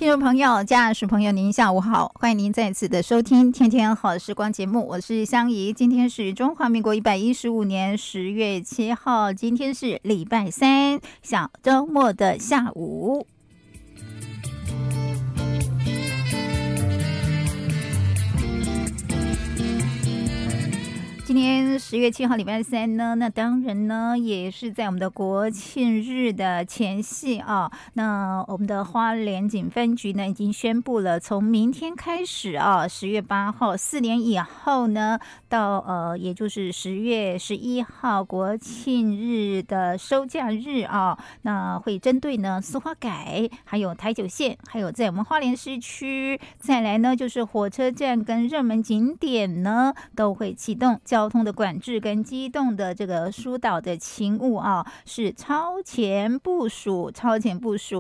听众朋友、家属朋友，您下午好，欢迎您再次的收听《天天好时光》节目，我是香怡。今天是中华民国115年10月7号，今天是礼拜三，小周末的下午。今天10月7号礼拜三呢，那当然呢也是在我们的国庆日的前夕啊。那我们的花莲警分局呢已经宣布了，从明天开始啊，10月8号4年以后呢，到也就是10月11号国庆日的收假日啊，那会针对呢苏花改，还有台九线，还有在我们花莲市区，再来呢就是火车站跟热门景点呢都会启动交通的管制跟机动的这个疏导的勤务啊，是超前部署。